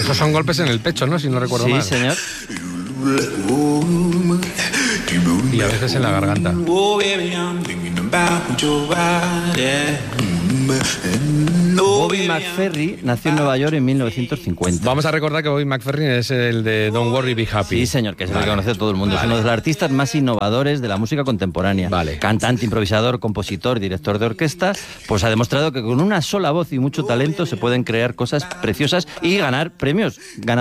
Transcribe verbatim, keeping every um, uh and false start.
Esos son golpes en el pecho, ¿no? Si no recuerdo sí, mal. Sí, señor. Y a veces en la garganta. Bobby McFerrin nació en Nueva York en mil novecientos cincuenta. Vamos a recordar que Bobby McFerrin es el de Don't Worry, Be Happy. Sí, señor, que es vale. el que conoce todo el mundo. Vale. Es uno de los artistas más innovadores de la música contemporánea. Vale. Cantante, improvisador, compositor, director de orquesta, pues ha demostrado que con una sola voz y mucho talento se pueden crear cosas preciosas y ganar premios. Ganar